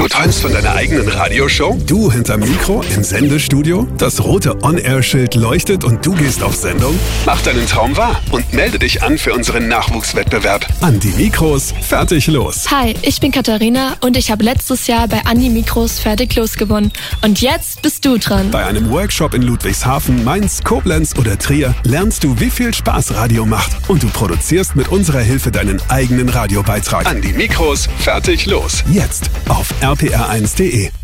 träumst von deiner eigenen Radioshow? Du hinterm Mikro im Sendestudio? Das rote On-Air-Schild leuchtet und du gehst auf Sendung? Mach deinen Traum wahr und melde dich an für unseren Nachwuchswettbewerb. An die Mikros, fertig, los. Hi, ich bin Katharina und ich habe letztes Jahr bei Andi Mikros fertig los gewonnen. Und jetzt bist du dran. Bei einem Workshop in Ludwigshafen, Mainz, Koblenz oder Trier lernst du, wie viel Spaß Radio macht. Und du produzierst mit unserer Hilfe deinen eigenen Radiobeitrag. An die Mikros, fertig, los. Jetzt auf rpr1.de.